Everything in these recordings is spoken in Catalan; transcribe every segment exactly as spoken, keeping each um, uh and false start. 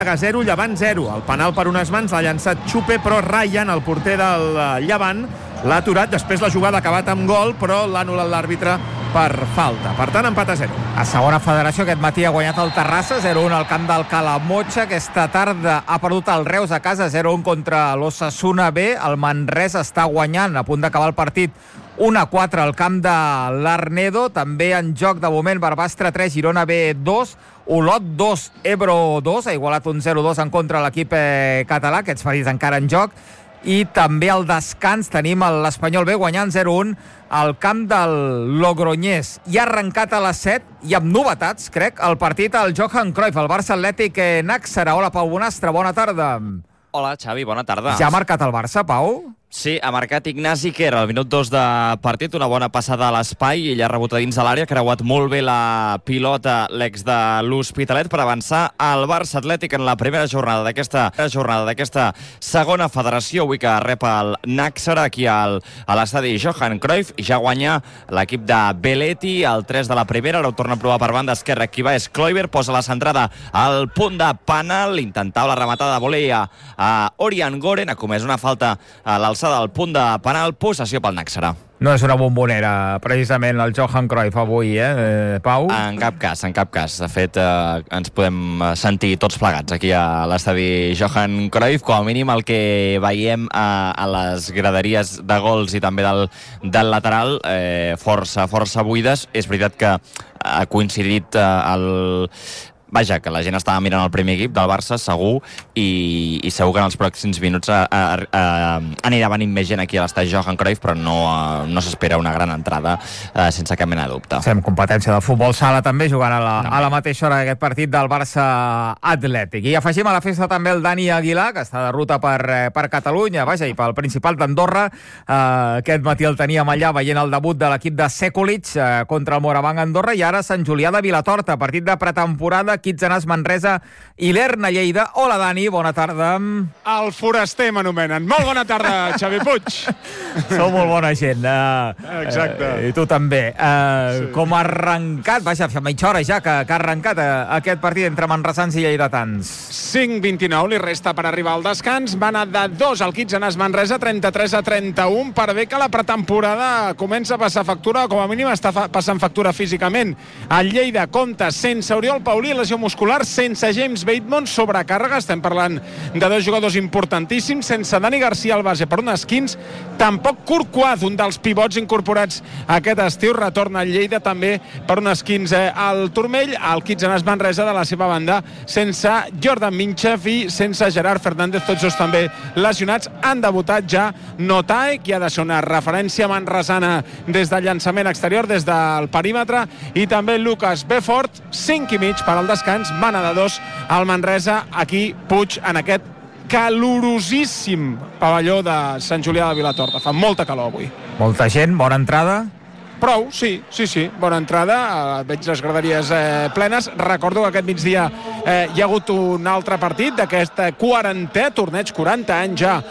zero, Llevant zero. El penal per unes mans l'ha llançat Xupe, però Ryan, el porter del Llevant, l'ha aturat. Després la jugada ha acabat amb gol, però l'ha anul·lat l'àrbitre per falta. Per tant, empat a zero. A segona federació aquest matí ha guanyat el Terrassa zero un al camp del Calamotxa. Aquesta tarda ha perdut el Reus a casa zero un contra l'Osasuna B. El Manresa està guanyant, a punt d'acabar el partit, un a quatre al camp de l'Arnedo. També en joc de moment Barbastre tres, Girona B dos, Olot dos, Ebro dos. Ha igualat un zero dos en contra l'equip eh, català. Aquests partits encara en joc. I també al descans tenim l'Espanyol B guanyant zero un al camp del Logroñés. I ha arrencat a les set i amb novetats, crec, el partit al Johan Cruyff, el Barça Atlètic Nàxera. Hola, Pau Bonastre, bona tarda. Hola, Xavi, bona tarda. Ja ha marcat el Barça, Pau? Sí, ha marcat Ignasi Quer al minut dos de partit, una bona passada a l'espai, ell ha rebut a dins de l'àrea, ha creuat molt bé la pilota l'ex de l'Hospitalet per avançar al Barça Atlètic en la primera jornada d'aquesta jornada d'aquesta segona federació, avui que rep el Nàxera aquí al, a l'estadi Johan Cruyff, i ja guanya l'equip de Belletti, el tres de la primera, ara ho torna a provar per banda esquerra, qui va és Kluivert, posa la centrada al punt de penal, intentava la rematada de voleia a Orian Goren, ha comès una falta a l'alçada del punt de penal, possessió pel Nàxera. No és una bombonera, precisament, el Johan Cruyff avui, eh, Pau? En cap cas, en cap cas. De fet, eh, ens podem sentir tots plegats aquí a l'estadi Johan Cruyff. Com a mínim el que veiem a, a les graderies de gols i també del, del lateral, eh, força, força buides. És veritat que ha coincidit eh, el... Vaja, que la gent estava mirant el primer equip del Barça, segur, i, i segur que en els pròxims minuts a, a, a, anirà venint més gent aquí a l'estadi Johan Cruyff, però no, a, no s'espera una gran entrada, a, sense cap mena de dubte. Fem competència de futbol sala també, jugant a la, a la mateixa hora aquest partit del Barça Atlètic. I afegim a la festa també el Dani Aguilar, que està de ruta per, per Catalunya, vaja, i pel Principat d'Andorra. Eh, aquest matí el teníem allà veient el debut de l'equip de Sekulic eh, contra el Morabanc Andorra, i ara Sant Julià de Vilatorta, partit de pretemporada, Quitzenàs Manresa i l'Erna Lleida. Hola, Dani, bona tarda. El foraster m'anomenen. Molt bona tarda, Xavi Puig. Sou molt bona gent. Uh, Exacte. Uh, I tu també. Uh, sí. Com ha arrencat, vaja, fa mitja hora ja que, que ha arrencat uh, aquest partit entre manresans i lleidatans. cinc vint-i-nou li resta per arribar al descans. Va anar de dos al Quitzenàs Manresa, trenta-tres a trenta-un, per bé que la pretemporada comença a passar factura, com a mínim està fa passant factura físicament. El Lleida compta sense Oriol Paulí, lesió muscular, sense James Bateman, sobrecàrrega, estem parlant de dos jugadors importantíssims, sense Dani Garcia al base per un esquins, tampoc Courtois, un dels pivots incorporats aquest estiu, retorna al Lleida també per un esquins eh, al turmell. El Quitzenàs Manresa, de la seva banda, sense Jordan Minchev i sense Gerard Fernández, tots dos també lesionats. Han debutat ja Notae, qui ha de ser una referència manresana des del llançament exterior, des del perímetre, i també Lucas Befort. Cinc i mig per al descans, mana de dos al Manresa, aquí Puig en aquest calorosíssim pavelló de Sant Julià de Vilatorta. Fa molta calor avui. Molta gent, bona entrada. Prou, sí, sí, sí, bona entrada, uh, veig les graderies eh, plenes. Recordo que aquest migdia eh, hi ha hagut un altre partit d'aquest quarantè torneig, quaranta anys ja,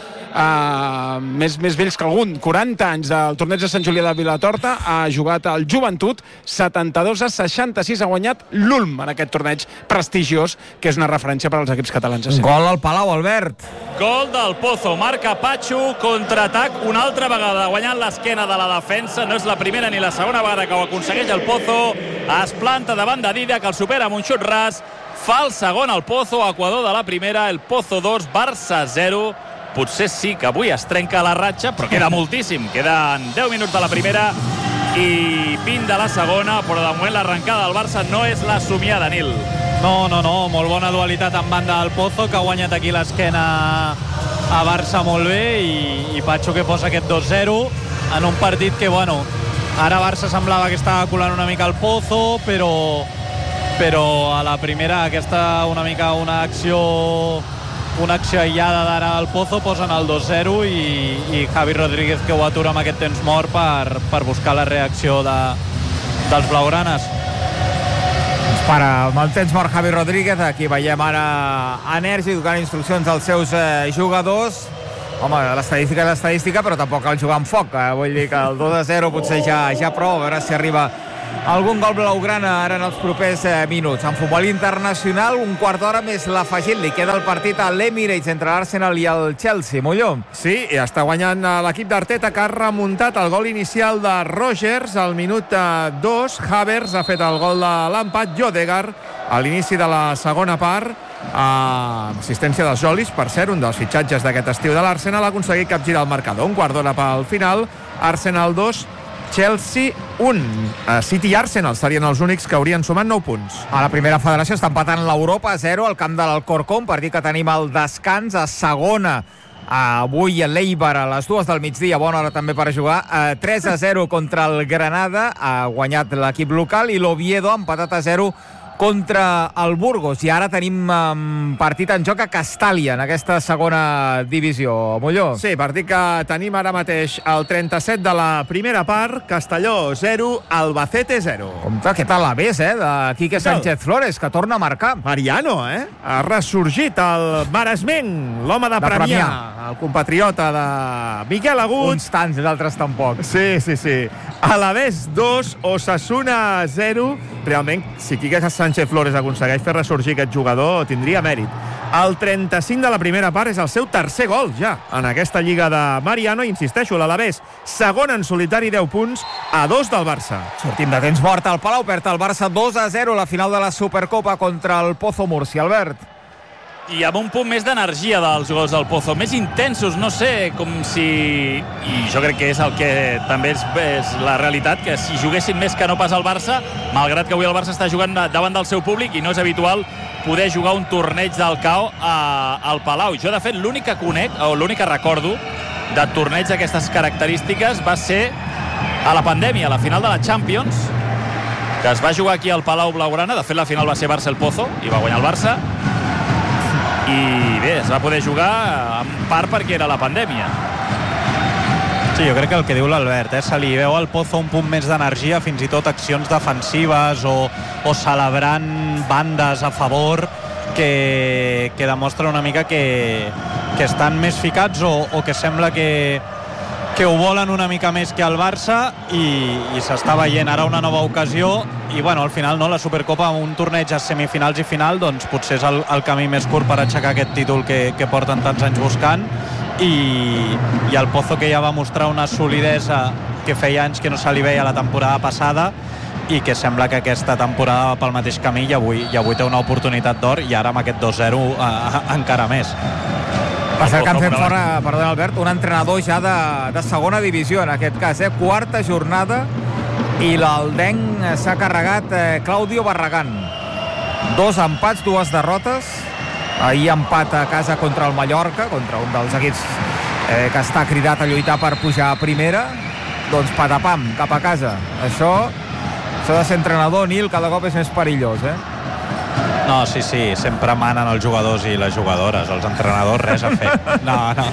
uh, més, més vells que algun, quaranta anys del torneig de Sant Julià de Vilatorta. Ha jugat el Joventut, setanta-dos a seixanta-sis, ha guanyat l'Ulm en aquest torneig prestigiós, que és una referència per als equips catalans. Gol al Palau, Albert. Gol del Pozo, marca Patxo, contraatac una altra vegada, guanyant l'esquena de la defensa. No és la primera ni la segona vegada que ho aconsegueix el Pozo. Es planta davant de Dida, que el supera amb un xut ras. Fa el segon al Pozo, Equador de la primera, el Pozo dos, Barça zero. Potser sí que avui es trenca la ratxa, però queda moltíssim. Queden deu minuts de la primera i vint de la segona, però de moment l'arrencada del Barça no és la somiada, Nil. No, no, no, molt bona dualitat en banda del Pozo, que ha guanyat aquí l'esquena a Barça molt bé, i, i Patxo que posa aquest dos zero en un partit que, bueno, ara Barça semblava que estava colant una mica el Pozo, però, però a la primera aquesta una mica una acció una acció aïllada d'ara al Pozo, posen el dos zero, i, i Javi Rodríguez que ho atura amb aquest temps mort per, per buscar la reacció de, dels blaugranes. Para amb el temps mort Javi Rodríguez, aquí veiem ara Energi donant instruccions als seus eh, jugadors. Home, l'estadística és l'estadística, però tampoc cal jugar amb foc. Eh? Vull dir que el dos a zero potser ja, ja prou, a veure si arriba algun gol blaugrana ara en els propers eh, minuts. En futbol internacional, un quart d'hora més l'afegit. Li queda el partit a l'Emirates entre l'Arsenal i el Chelsea. Molló. Sí, i està guanyant l'equip d'Arteta, que ha remuntat el gol inicial de Rogers al minut dos. Havertz ha fet el gol de l'empat. Odegaard a l'inici de la segona part, a assistència dels Jolis, per cert, un dels fitxatges d'aquest estiu de l'Arsenal, ha aconseguit capgirar el marcador. Un quart d'hora pel final. Arsenal dos, Chelsea un. City i Arsenal serien els únics que haurien sumat nou punts. A la primera federació està empatant l'Europa a zero al camp de l'Alcorcón, per dir que tenim el descans. A segona, avui a l'Eibar a les dues del migdia, bona hora també per jugar, tres a zero contra el Granada, ha guanyat l'equip local, i l'Oviedo ha empatat a zero contra el Burgos. I ara tenim um, partit en joc a Castàlia, en aquesta segona divisió. Molló. Sí, partit que tenim ara mateix al trenta-set de la primera part. Castelló zero, Albacete zero. Compte, què tal la ves, eh, de Quique Sánchez Flores, que torna a marcar. Mariano, eh? Ha ressorgit el maresmenc, l'home de, de Premià, Premià, el compatriota de Miquel Agut. Uns tants, d'altres tampoc. Sí, sí, sí. Alavés dos, Osasuna zero. Realment, si Quique Sánchez Flores aconsegueix fer ressorgir aquest jugador, tindria mèrit. El trenta-cinc de la primera part és el seu tercer gol, ja, en aquesta lliga de Mariano. Insisteixo, l'Alavés, segon en solitari, deu punts, a dos del Barça. Sortim de temps mort al Palau, perd el Barça dos a zero la final de la Supercopa contra el Pozo Múrcia. Albert. I amb un punt més d'energia dels gols del Pozo, més intensos, no sé, com si... I jo crec que és el que també és, és la realitat, que si juguessin més que no pas el Barça, malgrat que avui el Barça està jugant davant del seu públic i no és habitual poder jugar un torneig del C A O a, al Palau. Jo, de fet, l'únic que conec, o l'únic que recordo de torneig d'aquestes característiques va ser a la pandèmia, a la final de la Champions, que es va jugar aquí al Palau Blaugrana. De fet, la final va ser Barça el Pozo i va guanyar el Barça. I bé, es va poder jugar en part perquè era la pandèmia. Sí, jo crec que el que diu l'Albert, eh? Se li veu al Pozo un punt més d'energia, fins i tot accions defensives o, o celebrant bandes a favor, que, que demostra una mica que, que estan més ficats o, o que sembla que, que ho volen una mica més que el Barça, i, i s'està veient ara una nova ocasió. I bueno, al final, no, la Supercopa, un torneig a semifinals i final, doncs potser és el, el camí més curt per aixecar aquest títol que, que porten tants anys buscant. I, i el Pozo, que ja va mostrar una solidesa que feia anys que no se li veia la temporada passada, i que sembla que aquesta temporada va pel mateix camí, i avui, i avui té una oportunitat d'or, i ara amb aquest dos zero eh, encara més. Va ser que han fet fora, perdona Albert, un entrenador ja de, de segona divisió, en aquest cas, eh? Quarta jornada, i l'Aldenc s'ha carregat eh, Claudio Barragán. Dos empats, dues derrotes. Ahir empat a casa contra el Mallorca, contra un dels equips eh, que està cridat a lluitar per pujar a primera. Doncs patapam, cap a casa. Això, això de ser entrenador, Nil, cada cop és més perillós, eh? No, sí, sí, sempre manen els jugadors i les jugadores, els entrenadors res a fer. No, no.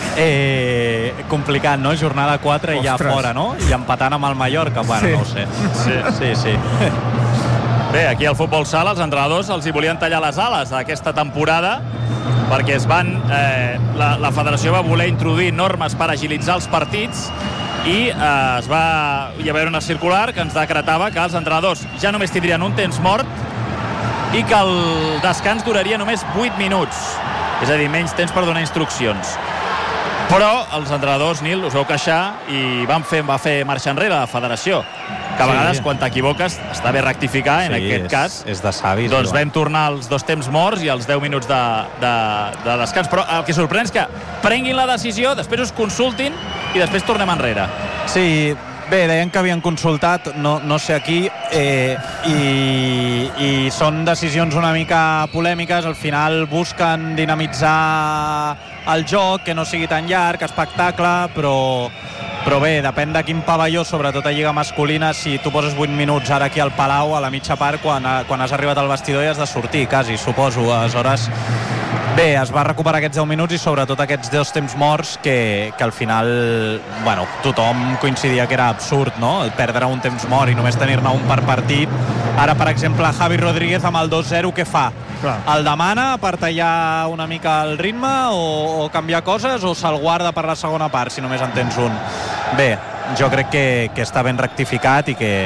Eh, complicat, no? Jornada quatre i ja fora, no? I empatant amb el Mallorca, bueno, sí. No ho sé. Sí, sí, sí. Bé, aquí al futbol sala els entrenadors els hi volien tallar les ales aquesta temporada, perquè es van, eh, la, la federació va voler introduir normes per agilitzar els partits, i eh, es va, hi va haver una circular que ens decretava que els entrenadors ja només tindrien un temps mort i que el descans duraria només vuit minuts, és a dir, menys temps per donar instruccions. Però els entrenadors, Nil, us vau queixar i van fer, va fer marxa enrere la federació, que a vegades, sí, quan t'equivoques, està bé rectificar, sí, en aquest és, cas. És de savis. Doncs vam tornar als dos temps morts i als deu minuts de, de, de descans. Però el que sorprèn és que prenguin la decisió, després us consultin i després tornem enrere. Sí, bé, deien que havien consultat, no, no sé aquí, eh, i, i són decisions una mica polèmiques. Al final busquen dinamitzar el joc, que no sigui tan llarg, espectacle, però, però bé, depèn de quin pavelló, sobretot a Lliga Masculina, si tu poses vuit minuts ara aquí al Palau, a la mitja part, quan, quan has arribat al vestidor i has de sortir, quasi, suposo. Aleshores, bé, es va recuperar aquests deu minuts i sobretot aquests dos temps morts que, que al final, bueno, tothom coincidia que era absurd, no? Perdre un temps mort i només tenir-ne un per partit. Ara, per exemple, Javi Rodríguez amb el dos zero, què fa? Clar. El demana per tallar una mica el ritme o, o canviar coses, o se'l guarda per la segona part si només en tens un? Bé, jo crec que, que està ben rectificat i que,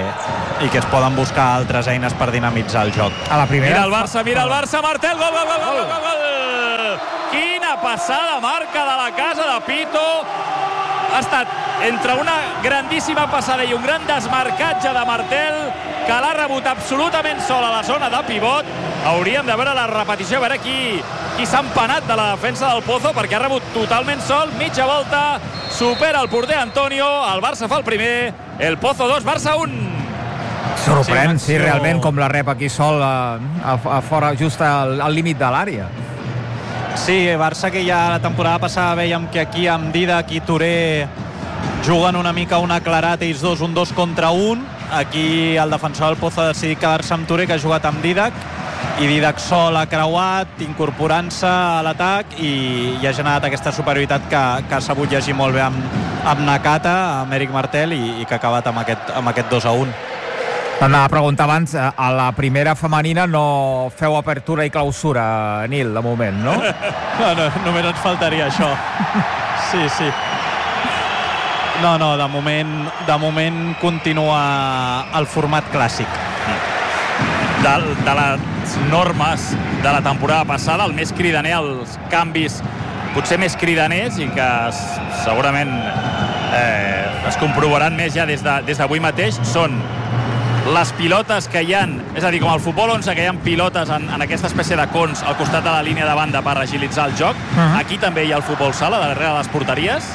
i que es poden buscar altres eines per dinamitzar el joc. A la primera... Mira el Barça, mira el Barça, Martel, gol, gol, gol, gol, gol, gol! Quina passada marca de la casa de Pito. Ha estat entre una grandíssima passada i un gran desmarcatge de Martel, que l'ha rebut absolutament sol a la zona de pivot. Hauríem de veure la repetició, a veure qui, qui s'ha empanat de la defensa del Pozo, perquè ha rebut totalment sol, mitja volta, supera el porter Antonio, el Barça fa el primer, el Pozo dos, Barça un. Sorprèn, sí, sí, realment, com la rep aquí sol a, a, a fora, just al, al límit de l'àrea. Sí, Barça que ja la temporada passada veiem que aquí amb Didac i Touré juguen una mica una clarat ells dos, un dos contra un. Aquí el defensor del Pozo ha decidit quedar-se amb Touré, que ha jugat amb Didac, i Didac sol ha creuat, incorporant-se a l'atac, i, i ha generat aquesta superioritat que, que ha sabut llegir molt bé amb, amb Nakata, amb Eric Martel, i, i que ha acabat amb aquest, amb aquest dos a un. Anava a preguntar abans, a la primera femenina no feu apertura i clausura, Nil, de moment, no? No, no, només ens faltaria això. Sí, sí. No, no, de moment, de moment continua el format clàssic. De, de les normes de la temporada passada, el més cridaner, els canvis potser més cridaners i que segurament eh, es comprovaran més ja des de, des d'avui mateix, són les pilotes que hi han, és a dir, com al futbol onze, que hi ha pilotes en, en aquesta espècie de cons al costat de la línia de banda per agilitzar el joc. Uh-huh. Aquí també hi ha el futbol sala, darrere de les porteries.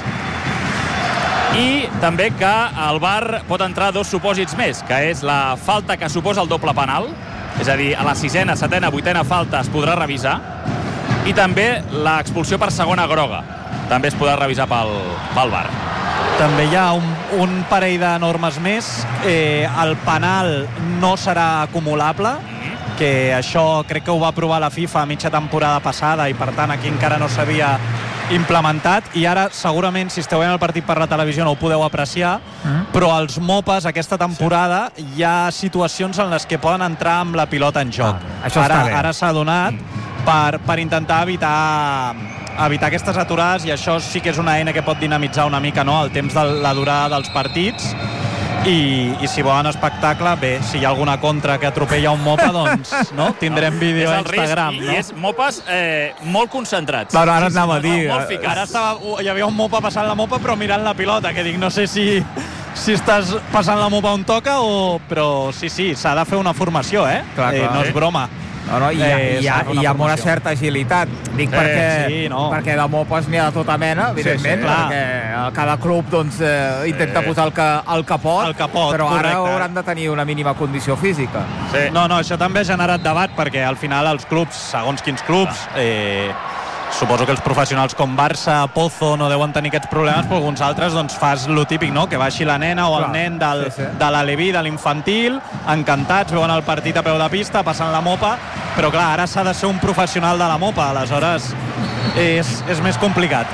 I també que el V A R pot entrar a dos supòsits més, que és la falta que suposa el doble penal, és a dir, a la sisena, setena, vuitena falta es podrà revisar, i també l'expulsió per segona groga també es podrà revisar pel, pel V A R. També hi ha un, un parell de normes més. Eh, el penal no serà acumulable, que això crec que ho va aprovar la FIFA a mitja temporada passada i per tant aquí encara no s'havia implementat, i ara segurament si esteu veient el partit per la televisió no ho podeu apreciar, mm. però als mopes aquesta temporada sí. hi ha situacions en les que poden entrar amb la pilota en joc. Ah, això ara, està bé. Ara s'ha donat mm. per, per intentar evitar evitar aquestes aturades, i això sí que és una eina que pot dinamitzar una mica, no?, el temps de la durada dels partits. I, i si volen espectacle, bé, si hi ha alguna contra que atropella un mopa, doncs no? Tindrem vídeo a Instagram. Risc, no? I és mopes eh, molt concentrats. Però ara sí, anava sí, a dir... Molt, molt ficats. Ara estava, hi havia un mopa passant la mopa però mirant la pilota, que dic, no sé si, si estàs passant la mopa on toca o... Però sí, sí, s'ha de fer una formació, eh? Clar, clar. eh no és broma. No, no, hi ha, Eh, hi ha, s'ha de fer una hi ha molta formació. certa agilitat. Dic Sí, perquè, sí, no. perquè de mopes n'hi ha de tota mena, evidentment, sí, clar. perquè cada club doncs, eh, intenta Sí. posar el que, el que pot, El que pot, però ara correcte. hauran de tenir una mínima condició física. Sí. No, no, això també ha generat debat, perquè al final els clubs, segons quins clubs, eh, suposo que els professionals com Barça, Pozo no deuen tenir aquests problemes, però alguns altres doncs fas lo típic, no?, que baixi la nena o Clar, el nen del, sí, sí. de l'aleví, de l'infantil, encantats, veuen el partit a peu de pista, passant la mopa, però clar, ara s'ha de ser un professional de la mopa, aleshores és, és més complicat.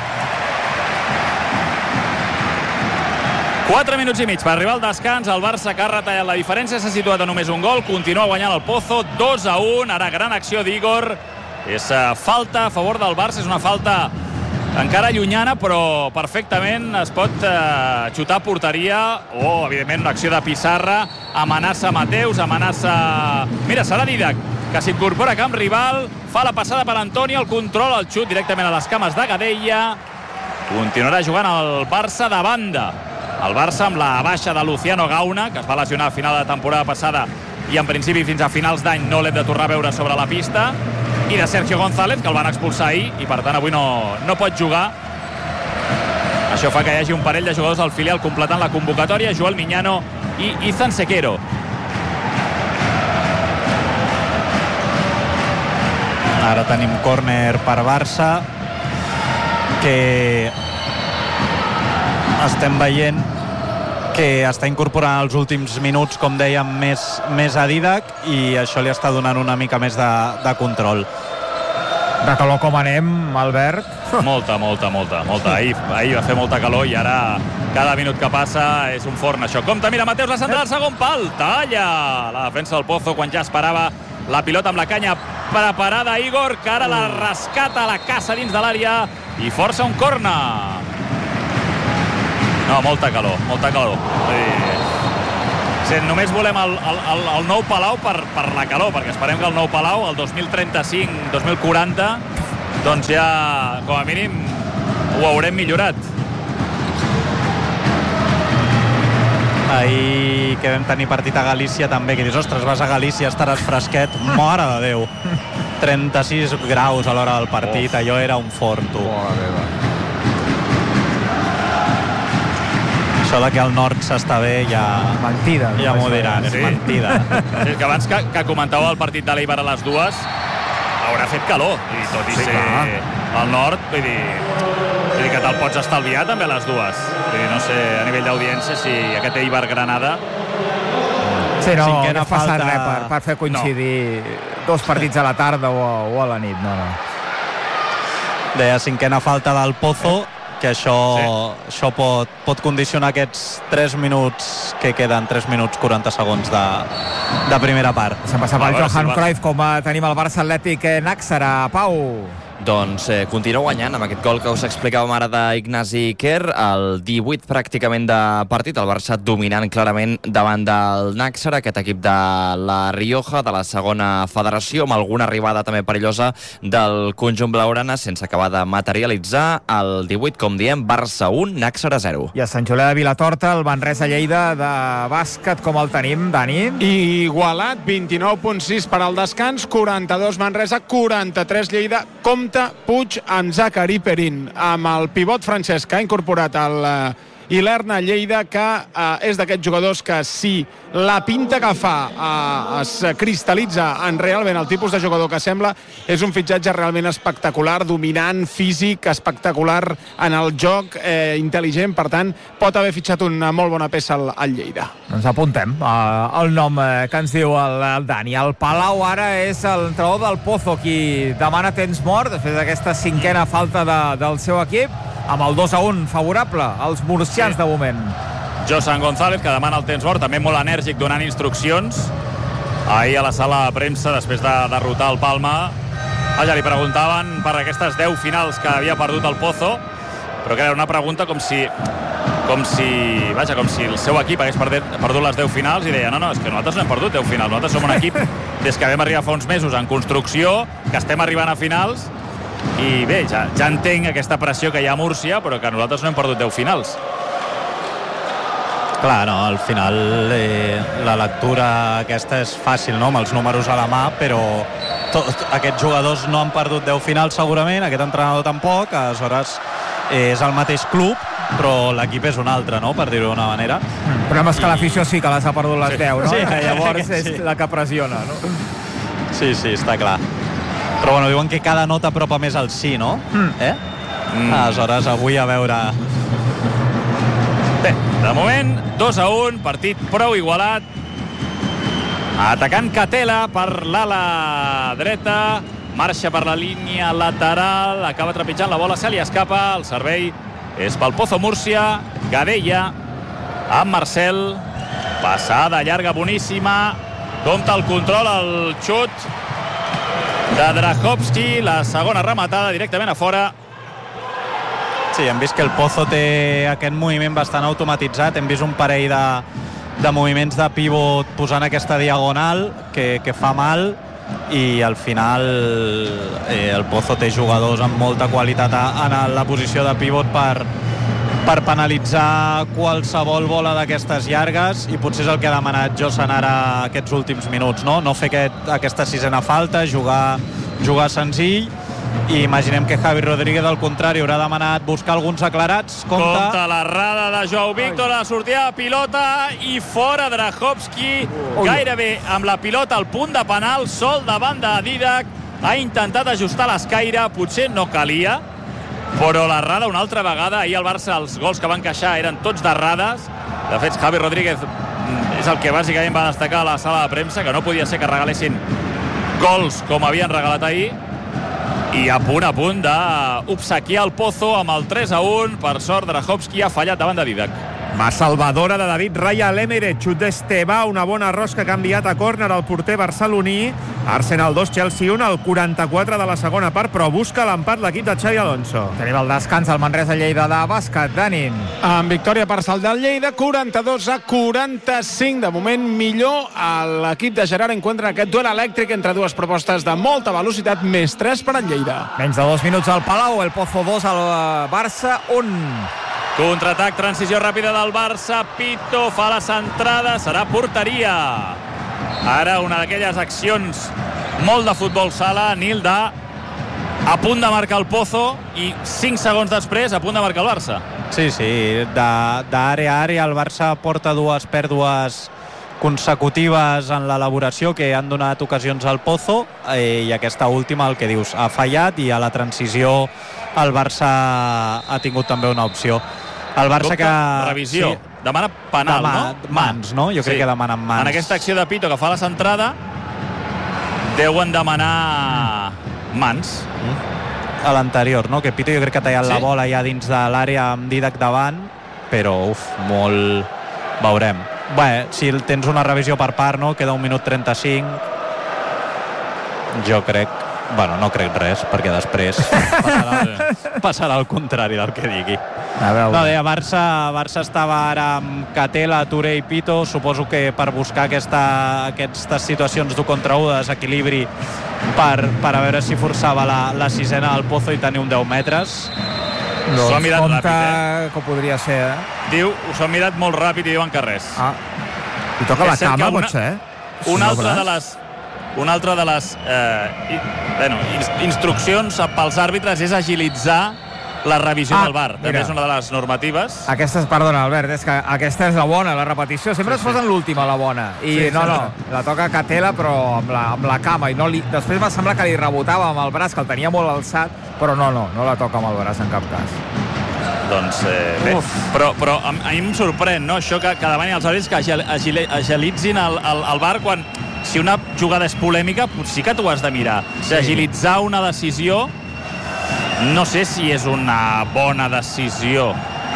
quatre minuts i mig per arribar al descans. El Barça que ha retallat la diferència, s'ha situat a només un gol, continua guanyant el Pozo, dos a un, ara gran acció d'Igor. És uh, falta a favor del Barça, és una falta encara llunyana, però perfectament es pot uh, xutar a porteria, o evidentment una acció de Pissarra, amenaça Mateus, amenaça... Mira, serà Didac, que s'incorpora a camp rival, fa la passada per Antonio, el control, el xut directament a les cames de Gadella. Continuarà jugant el Barça de banda. El Barça amb la baixa de Luciano Gauna, que es va lesionar a final de temporada passada i en principi fins a finals d'any no l'hem de tornar a veure sobre la pista, i de Sergio González, que el van expulsar ahir i per tant avui no, no pot jugar. Això fa que hi hagi un parell de jugadors del filial completant la convocatòria, Joel Miñano i Izan Sequero. Ara tenim córner per Barça, que estem veient que està incorporant els últims minuts, com dèiem, més, més a Didac, i això li està donant una mica més de, de control. De calor com anem, Albert? Molta, molta, molta, molta. Ahir, ahir va fer molta calor i ara cada minut que passa és un forn, això. Compte, mira, Mateus, la central al segon pal. Talla la defensa del Pozo quan ja esperava la pilota amb la canya preparada. Igor, que ara la rescata, la caça dins de l'àrea i força un corner. No, molta calor, molta calor. Sí, només volem el, el, el, el nou Palau per, per la calor, perquè esperem que el nou Palau, el dos mil trenta-cinc dos mil quaranta, doncs ja, com a mínim, ho haurem millorat. Ahir que vam tenir partit a Galícia també, que dius, ostres, vas a Galícia, estaràs fresquet, mare de Déu. trenta-sis graus a l'hora del partit, oh. Allò era un forn, tu. Això de que al nord s'està bé ja... Mentida. Ja m'ho diran, és sí. mentida. Sí, que abans que, que comentàveu el partit de l'Eibar a les dues, haurà fet calor, i tot i sí, ser clar. Al nord, vull dir, vull dir que te'l pots estalviar també a les dues. Vull dir, no sé, a nivell d'audiència, si aquest Eibar-Granada... Sí, no, Cinquena no ha passat falta... res per, per fer coincidir no. dos partits a la tarda o a, o a la nit, no, no. Deia cinquena falta del Pozo, que això, sí. això pot, pot condicionar aquests tres minuts que queden, tres minuts quaranta segons de, de primera part. Se'n passa pel Johan Cruyff, com tenim el Barça Atlètic Nàxera. Pau. Doncs eh, continua guanyant amb aquest gol que us explicàvem ara d'Ignasi Quer, el divuit pràcticament de partit, el Barça dominant clarament davant del Nàxera, aquest equip de la Rioja, de la segona federació, amb alguna arribada també perillosa del conjunt blaugrana, sense acabar de materialitzar. El divuit, com diem, Barça un, Nàxera zero. I a Sant Julià de Vilatorta, el Manresa Lleida de bàsquet, com el tenim, Dani? I igualat, vint-i-nou punt sis per al descans, quaranta-dos Manresa, quaranta-tres Lleida, com Puig amb Zacari Perín, amb el pivot francès que ha incorporat el uh, Ilerna Lleida, que uh, és d'aquests jugadors que si la pinta que fa uh, es cristal·litza en realment el tipus de jugador que sembla, és un fitxatge realment espectacular, dominant, físic, espectacular en el joc, eh, intel·ligent, per tant pot haver fitxat una molt bona peça al, al Lleida. Doncs apuntem uh, el nom uh, que ens diu el, el Dani. El Palau ara és l'entrenador del Pozo, qui demana temps mort després d'aquesta cinquena falta de, del seu equip, amb el dos a un favorable als murcians sí. de moment. Josan González, que demana el temps mort, també molt enèrgic donant instruccions. Ahir a la sala de premsa, després de derrotar el Palma, vaja, li preguntaven per aquestes deu finals que havia perdut el Pozo, però que era una pregunta com si com si, vaja, com si el seu equip hagués perdut, perdut les deu finals, i deia, no, no, és que nosaltres no hem perdut deu finals, nosaltres som un equip des que vam arribar fa uns mesos en construcció, que estem arribant a finals, i bé, ja, ja entenc aquesta pressió que hi ha a Múrcia, però que nosaltres no hem perdut deu finals. Clar, no, al final eh, la lectura aquesta és fàcil, no?, amb els números a la mà, però tot, aquests jugadors no han perdut deu finals segurament, aquest entrenador tampoc, aleshores eh, és el mateix club, però l'equip és un altre, no?, per dir-ho d'una manera. El problema és que I... l'afició sí que les ha perdut les sí. deu, no? Sí, llavors sí. és la que pressiona, no? Sí, sí, està clar. Però bueno, diuen que cada nota apropa més al sí, no? Mm. Eh? Mm. Aleshores, avui a veure... Bé, de moment, dos a un, partit prou igualat. Atacant Catela per l'ala dreta, marxa per la línia lateral, acaba trepitjant la bola, se li escapa, el servei és pel Pozo Múrcia, Gadella amb Marcel, passada llarga boníssima, compta el control, el xut de Drahovski, la segona rematada directament a fora. Sí, hem vist que el Pozo té aquest moviment bastant automatitzat, hem vist un parell de, de moviments de pivot posant aquesta diagonal que, que fa mal, i al final eh, el Pozo té jugadors amb molta qualitat en la posició de pivot per, per penalitzar qualsevol bola d'aquestes llargues, i potser és el que ha demanat Josan ara aquests últims minuts, no? No fer aquest, aquesta sisena falta, jugar, jugar senzill, i imaginem que Javi Rodríguez al contrari haurà demanat buscar alguns aclarats. Compte, Compte l'errada de Joao Víctor, la sortida de pilota i fora Drahovski, gairebé amb la pilota al punt de penal, sol davant de Didac, ha intentat ajustar l'escaire, potser no calia, però l'errada una altra vegada. Ahir el Barça, els gols que van encaixar eren tots d'errades. De fet, Javi Rodríguez és el que bàsicament va destacar a la sala de premsa, que no podia ser que regalessin gols com havien regalat ahir, i a punt a punt d'obsequiar el Pozo amb el tres a un. Per sort, Drahovski ha fallat davant de Didac. Va salvadora de David Raya a l'Emirates, xut d'Estebà, una bona rosca que ha enviat a córner el porter barceloní. Arsenal dos, Chelsea un, al quaranta-quatre de la segona part, però busca l'empat l'equip de Xavi Alonso. Tenim el descans al Manresa-Lleida de bàsquet, Dani. En victòria parcial del Lleida, quaranta-dos a quaranta-cinc. De moment millor l'equip de Gerard encuentra aquest duel elèctric entre dues propostes de molta velocitat, més tres per al Lleida. Menys de dos minuts al Palau, el Pozo dos, al Barça un. Contraatac, transició ràpida del Barça, Pito fa la centrada, serà porteria. Ara una d'aquelles accions molt de futbol sala, Nilda a punt de marcar el Pozo i cinc segons després a punt de marcar el Barça. Sí, sí, d'àrea a àrea el Barça porta dues pèrdues consecutives en l'elaboració que han donat ocasions al Pozo, eh, i aquesta última, el que dius, ha fallat, i a la transició el Barça ha tingut també una opció. El Barça que... Revisió. Sí. Demana penal, Demà, no? Mans, no? Jo crec sí. que demanen mans. En aquesta acció de Pito que fa la centrada deuen demanar mans. A l'anterior, no? Que Pito jo crec que ha tallat sí. la bola ja dins de l'àrea amb Didac davant, però uf, molt... Veurem. Bé, si tens una revisió per part, no? Queda un minut trenta-cinc. Jo crec... Bueno, no crec res, perquè després passarà, passarà el contrari del que digui. A veure. No, deia, Barça, Barça estava ara amb Catela, Touré i Pito, suposo que per buscar aquesta, aquestes situacions d'un contra un de desequilibri per, per a veure si forçava la, la sisena al Pozo i tenir un deu metres. Doncs S'ho ha mirat compte ràpid, eh? que podria ser, eh? Diu, s'ho ha mirat molt ràpid i diuen que res. Ah. I toca la És cert cama, que una- pot ser? Una altra de les una altra de les eh, i, bueno, ins, instruccions pels àrbitres és agilitzar la revisió Ah, del V A R. També mira. és una de les normatives. Aquesta és, perdona, Albert, és que aquesta és la bona, la repetició. Sempre Sí, es posen l'última, la bona. I Sí, no, no, sempre. la toca Catela, però amb la, amb la cama. I no li... Després va semblar que li rebotava amb el braç, que el tenia molt alçat, però no, no, no la toca amb el braç en cap cas. Doncs eh, bé, però, però a, a mi em sorprèn, no?, això que, que demanin els àrbitres que agil, agil, agilitzin el, el, el V A R quan, si una jugada és polèmica, sí que t'ho has de mirar. Sí. Agilitzar una decisió, no sé si és una bona decisió,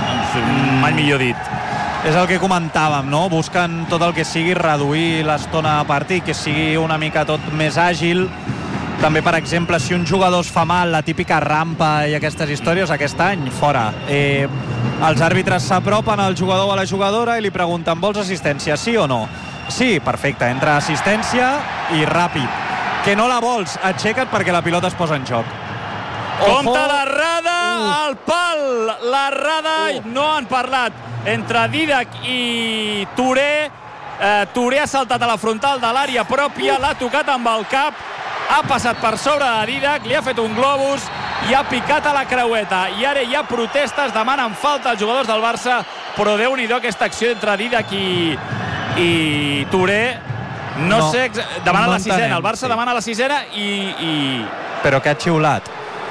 mai millor dit. És el que comentàvem, no? Busquen tot el que sigui reduir l'estona a partir, que sigui una mica tot més àgil. També, per exemple, si un jugador es fa mal, la típica rampa i aquestes històries, aquest any, fora. Eh, els àrbitres s'apropen al jugador o a la jugadora i li pregunten, vols assistència, sí o no? Sí, perfecte, entra assistència i ràpid. Que no la vols, aixeca't perquè la pilota es posa en joc. Compte l'errada, al pal, l'errada, uh. no han parlat entre Didac i Touré. Eh, Touré ha saltat a la frontal de l'àrea pròpia, l'ha tocat amb el cap, ha passat per sobre de Didac, li ha fet un globus i ha picat a la creueta. I ara hi ha protestes, demanen falta als jugadors del Barça, però Déu-n'hi-do aquesta acció entre Didac i, i Touré. No, No, sé, demana no la sisena, entenem, el Barça sí. demana la sisena i... i... Però que ha xiulat.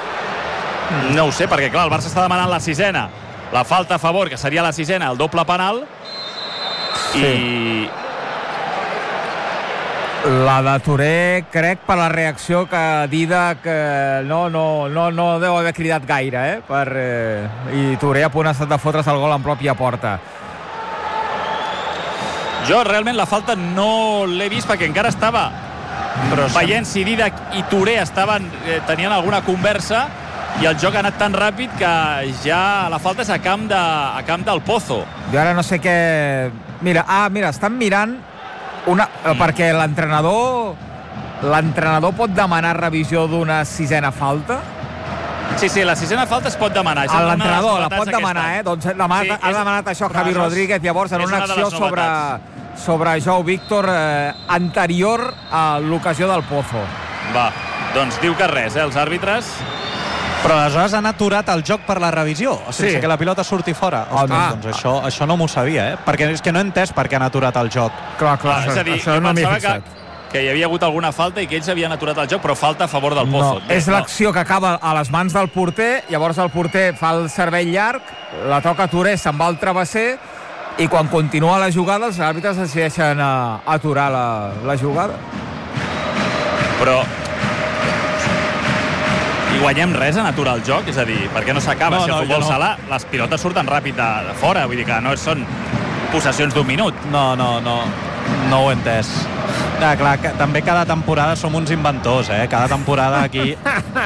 No ho sé, perquè clar, el Barça està demanant la sisena, la falta a favor, que seria la sisena, el doble penal, sí. I... La de Touré, crec, per la reacció que Didac eh, no, no, no, no deu haver cridat gaire, eh? Per, eh, I Touré a punt ha estat de fotre's el gol en pròpia porta. Jo realment la falta no l'he vist perquè encara estava Però veient si Didac i Touré estaven, eh, tenien alguna conversa i el joc ha anat tan ràpid que ja la falta és a camp, de, a camp del Pozo. Jo ara no sé què... Mira, ah, mira, estan mirant una... Mm. perquè l'entrenador l'entrenador pot demanar revisió d'una sisena falta? Sí, sí, la sisena falta es pot demanar. És una de les L'entrenador la novetats pot demanar, aquest eh? any. Doncs demà, Sí, ha és- demanat això però Javi això és- Rodríguez, llavors en és una una de acció les sobre, novetats. sobre Joao Víctor eh, anterior a l'ocasió del Pozo. Va, doncs diu que res, eh, els àrbitres. Però aleshores han aturat el joc per la revisió, sense Sí. que la pilota surti fora. Ostres, Ah. doncs això, això no m'ho sabia, eh? Perquè és que no he entès per què han aturat el joc. Clar, clar, Ah, és a dir, això jo no m'hi he pensava fixat. que, que hi havia hagut alguna falta i que ells havien aturat el joc, però falta a favor del Pozo. No, Bé, és l'acció que acaba a les mans del porter, llavors el porter fa el servei llarg, la toca Touré, se'n va al travesser, i quan continua la jugada els àrbitres decideixen a, a aturar la, la jugada. Però i guanyem res en aturar el joc? És a dir, per què no s'acaba? No, si el no, futbol no. sala, les pilotes surten ràpid de, de fora, vull dir que no són possessions d'un minut. No, no, no, no ho he entès. Ja, clar, que, també cada temporada som uns inventors, eh? Cada temporada aquí...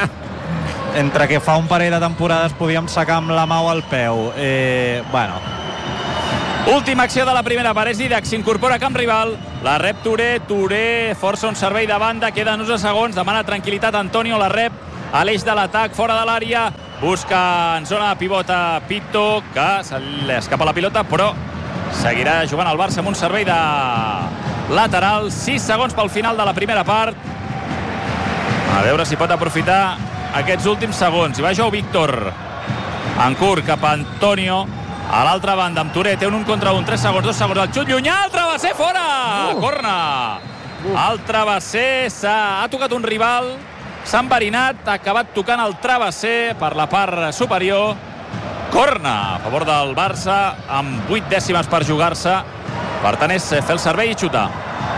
Entre que fa un parell de temporades podíem sacar amb la mà al peu. Eh, bueno... Última acció de la primera part, és Didac, s'incorpora a camp rival, la rep Touré, Touré força un servei de banda, queden onze segons, demana tranquil·litat Antonio, la rep a l'eix de l'atac, fora de l'àrea, busca en zona de pivot a Pito, que se li escapa la pilota, però seguirà jugant el Barça amb un servei de lateral, sis segons pel final de la primera part, a veure si pot aprofitar aquests últims segons, i va Joao Víctor, en curt cap a Antonio, a l'altra banda amb Touré, té un un contra un, tres segons, dos segons, el xut llunyà, el travesser fora, uh. corna, uh. el travesser s'ha ha tocat un rival, s'ha enverinat, ha acabat tocant el travesser per la part superior, corna a favor del Barça, amb vuit dècimes per jugar-se, per tant és fer el servei i xutar.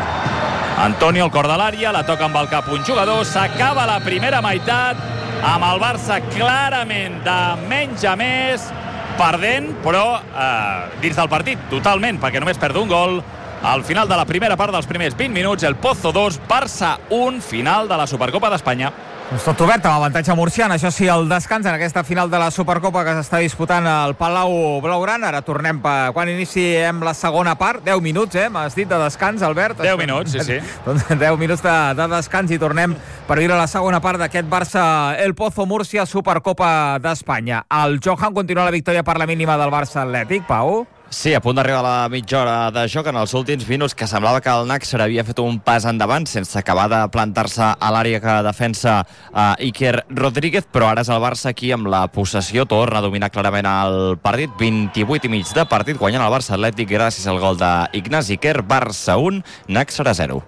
Antonio al cor de l'àrea, la toca amb el cap un jugador, s'acaba la primera meitat, amb el Barça clarament de menys a més, perdent, però eh, dins del partit, totalment, perquè només perd un gol. Al final de la primera part dels primers vint minuts, el Pozo dos, Barça un, final de la Supercopa d'Espanya. Doncs tot obert amb avantatge murciana. Això sí, el descans en aquesta final de la Supercopa que s'està disputant al Palau Blaugrana. Ara tornem per quan iniciem la segona part. deu minuts, eh? M'has dit de descans, Albert? deu minuts, sí, sí. Doncs deu minuts de, de descans i tornem per viure la segona part d'aquest Barça El Pozo Múrcia Supercopa d'Espanya. El Johan continua la victòria per la mínima del Barça Atlètic, Pau. Sí, a punt d'arribar a la mitja hora de joc en els últims minuts, que semblava que el Nàxer havia fet un pas endavant sense acabar de plantar-se a l'àrea que defensa uh, Iker Rodríguez, però ara és el Barça aquí amb la possessió, torna a dominar clarament el partit, vint-i-vuit i mig de partit, guanyant el Barça Atlètic gràcies al gol d'Ignasi Iker, Barça un, Nàxer a zero.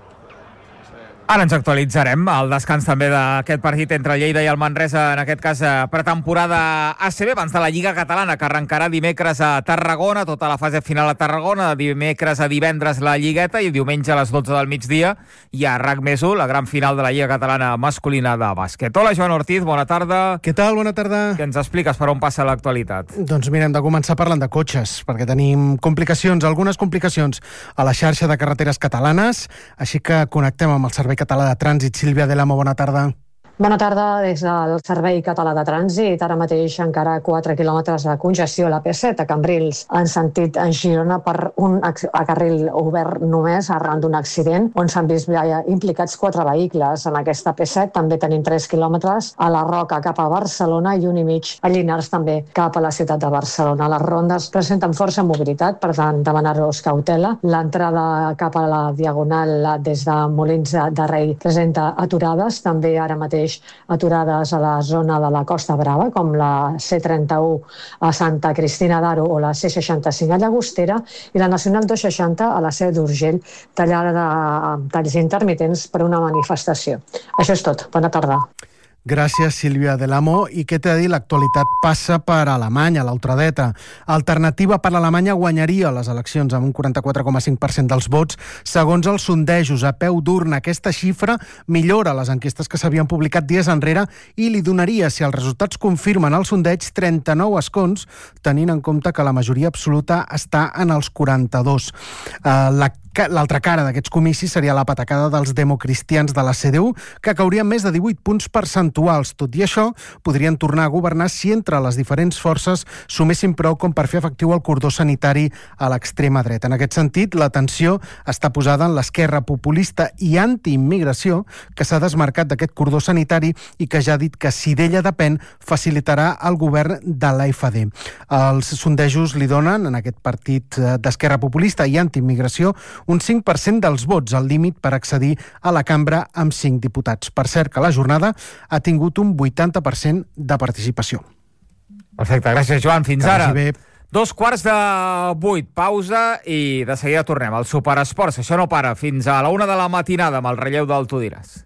Ara ens actualitzarem el descans també d'aquest partit entre Lleida i el Manresa, en aquest cas pretemporada A C B, abans de la Lliga Catalana, que arrencarà dimecres a Tarragona, tota la fase final a Tarragona, dimecres a divendres la Lligueta i diumenge a les dotze del migdia i a RAC més u, la gran final de la Lliga Catalana masculina de bàsquet. Hola, Joan Ortiz, bona tarda. Què tal? Bona tarda. Què ens expliques per on passa l'actualitat? Doncs mira, hem de començar parlant de cotxes, perquè tenim complicacions, algunes complicacions a la xarxa de carreteres catalanes, així que connectem amb el Servei Català de Trànsit. Sílvia Delamo, bona tarda. Bona tarda des del Servei Català de Trànsit. Ara mateix encara quatre quilòmetres de congestió a la P set a Cambrils en sentit en Girona per un carril obert només arran d'un accident on s'han vist implicats quatre vehicles. En aquesta P set també tenim tres quilòmetres a la Roca cap a Barcelona i un i mig a Llinars també cap a la ciutat de Barcelona. Les rondes presenten força mobilitat, per tant demanar-vos cautela. L'entrada cap a la Diagonal des de Molins de Rei presenta aturades, també ara mateix aturades a la zona de la Costa Brava, com la C trenta-u a Santa Cristina d'Aro o la C seixanta-cinc a Llagostera, i la Nacional dos seixanta a la Seu d'Urgell, tallada amb talls intermitents per una manifestació. Això és tot. Bona tarda. Gràcies, Sílvia Delamo. I què t'he de dir? L'actualitat passa per Alemanya, la ultradeta. Alternativa per l'Alemanya guanyaria les eleccions amb un quaranta-quatre coma cinc per cent dels vots, segons els sondejos a peu d'urna. Aquesta xifra millora les enquestes que s'havien publicat dies enrere i li donaria, si els resultats confirmen el sondeig, trenta-nou escons, tenint en compte que la majoria absoluta està en els quaranta-dos. Uh, la L'altra cara d'aquests comicis seria la patacada dels democristians de la C D U, que caurien més de divuit punts percentuals. Tot i això, podrien tornar a governar si entre les diferents forces sumessin prou com per fer efectiu el cordó sanitari a l'extrema dreta. En aquest sentit, l'atenció està posada en l'esquerra populista i antiimmigració, que s'ha desmarcat d'aquest cordó sanitari i que ja ha dit que, si d'ella depèn, facilitarà el govern de l'A F D. Els sondejos li donen, en aquest partit d'esquerra populista i antiimmigració, un cinc per cent dels vots, al límit per accedir a la cambra amb cinc diputats. Per cert, que la jornada ha tingut un vuitanta per cent de participació. Perfecte, gràcies, Joan. Fins Que ara. vagi bé. Dos quarts de vuit, pausa i de seguida tornem al Superesports. Això no para fins a la una de la matinada amb el relleu del Tu diràs.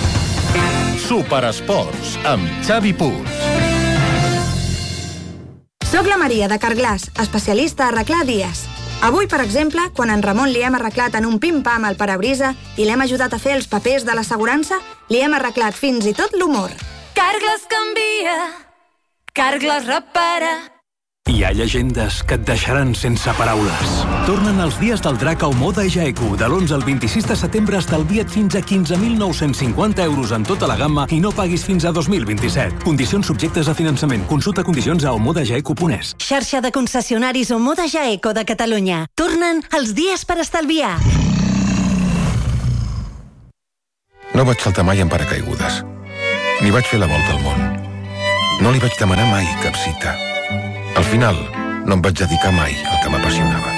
Superesports amb Xavi Puig. Soc la Maria de Carglass, especialista a arreglar dies. Avui, per exemple, quan en Ramon li hem arreglat en un pim-pam el parabrisa i l'hem ajudat a fer els papers de l'assegurança, li hem arreglat fins i tot l'humor. Carglass canvia, Carglass repara. Hi ha llegendes que et deixaran sense paraules. Tornen els dies del drac a Omoda Jaeku. De l'onze al vint-i-sis de setembre estalvia't fins a quinze mil nou-cents cinquanta euros en tota la gamma i no paguis fins a dos mil vint-i-set. Condicions subjectes a finançament. Consulta condicions a omoda jaeku punt es. Xarxa de concessionaris Omoda Jaeku de Catalunya. Tornen els dies per estalviar. No vaig saltar mai en paracaigudes. Ni vaig fer la volta al món. No li vaig demanar mai cap cita. Al final, no em vaig dedicar mai al que m'apassionava.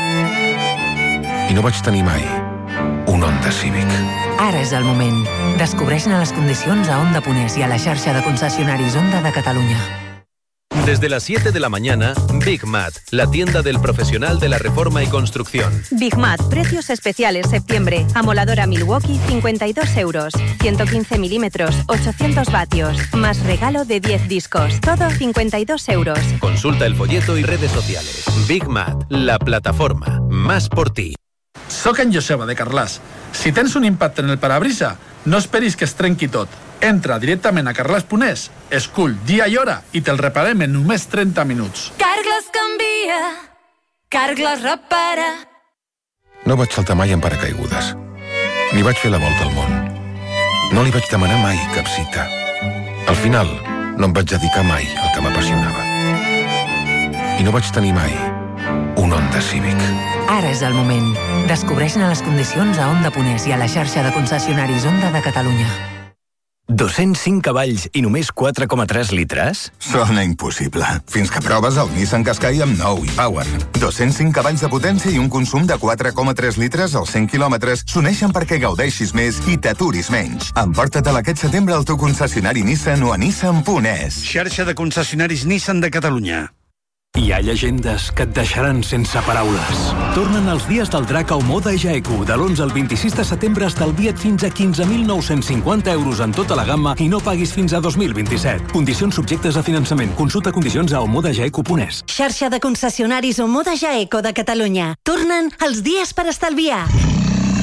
I no vaig tenir mai un Honda Civic. Ara és el moment. Descobreix-ne les condicions a Honda punt es i a la xarxa de concessionaris Honda de Catalunya. Desde las siete de la mañana, Big Mat, la tienda del profesional de la reforma y construcción. Big Mat, precios especiales septiembre. Amoladora Milwaukee, cincuenta y dos euros. ciento quince milímetros, ochocientos vatios. Más regalo de diez discos. Todo cincuenta y dos euros. Consulta el folleto y redes sociales. Big Mat, la plataforma. Más por ti. Soc en Joseba, de Carglass. Si tens un impacte en el parabrisa, no esperis que es trenqui tot. Entra directament a carglass punt es, escull dia i hora i te'l reparem en només trenta minuts. Carglass canvia, Carglass repara. No vaig saltar mai en paracaigudes. Ni vaig fer la volta al món. No li vaig demanar mai cap cita. Al final, no em vaig dedicar mai al que m'apassionava. I no vaig tenir mai un Honda Civic. Ara és el moment. Descobreix-ne les condicions a Honda punt es i a la xarxa de concessionaris Honda de Catalunya. dos-cents cinc cavalls i només quatre coma tres litres? Sona impossible. Fins que proves el Nissan Qashqai amb nou i Power. dos-cents cinc cavalls de potència i un consum de quatre coma tres litres als cent quilòmetres s'uneixen perquè gaudeixis més i t'aturis menys. Emporta-te'l aquest setembre al teu concessionari Nissan o a nissan punt es. Xarxa de concessionaris Nissan de Catalunya. Hi ha llegendes que et deixaran sense paraules. Tornen els dies del drac a Omoda Jaeku. De l'onze al vint-i-sis de setembre estalvia't fins a quinze mil nou-cents cinquanta euros en tota la gamma i no paguis fins a dos mil vint-i-set. Condicions subjectes a finançament. Consulta condicions a omoda jaeku punt es. Xarxa de concessionaris Omoda Jaeku de Catalunya. Tornen els dies per estalviar.